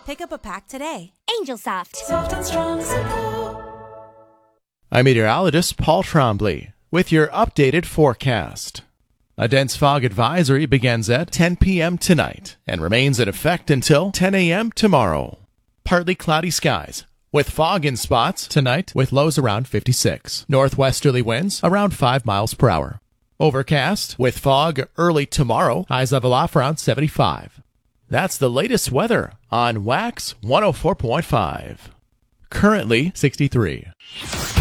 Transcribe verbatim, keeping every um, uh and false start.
Pick up a pack today. Angel Soft. Soft and strong support. I'm meteorologist Paul Trombley with your updated forecast. A dense fog advisory begins at ten p.m. tonight and remains in effect until ten a.m. tomorrow. Partly cloudy skies with fog in spots tonight with lows around fifty-six. Northwesterly winds around five miles per hour. Overcast with fog early tomorrow. Highs level off around seventy-five. That's the latest weather on Wax one oh four point five. Currently sixty-three.